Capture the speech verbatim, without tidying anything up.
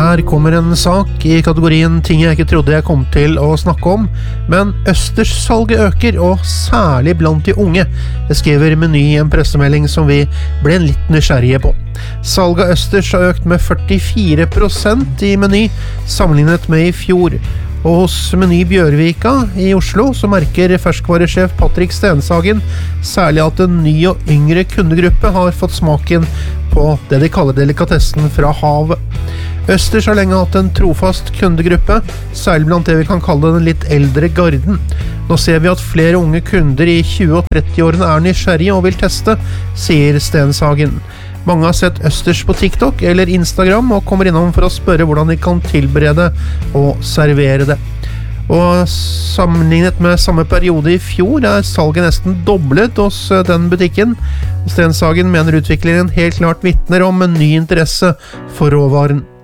Her kommer en sak i kategorien ting jeg ikke trodde jeg kom til å snakke om, men østerssalget øker, og særlig blant de unge. Det skriver Meny i en pressemelding som vi ble litt nysgjerrige på. Salget av østers har økt med førtifire prosent i Meny, sammenlignet med i fjor. Og hos Meny Bjørvika i Oslo så merker ferskvaresjef Patrick Stenshagen særlig at en ny og yngre kundegruppe har fått smaken på det de kaller delikatessen fra havet. Østers har lenge hatt en trofast kundegruppe, særlig blant det vi kan kalle den litt eldre garden. Nå ser vi at flere unge kunder i tjue- og tretti-årene er nysgjerrige og vil teste, sier Stenshagen. Mange har sett østers på TikTok eller Instagram og kommer innom for å spørre hvordan de kan tilberede og servere det. Og sammenlignet med samme periode i fjor er salget nesten doblet hos den butikken. Stenshagen mener utviklingen helt klart vitner om en ny interesse for råvaren.